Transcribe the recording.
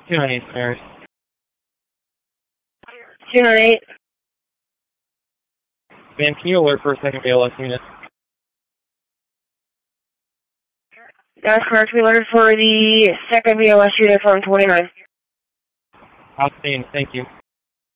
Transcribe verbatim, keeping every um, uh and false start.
two nine eight, Mary. two nine eight. Ma'am, can you alert for a second B L S unit? That's correct. We alerted for the second B L S unit from twenty-nine. Outstanding. Thank you.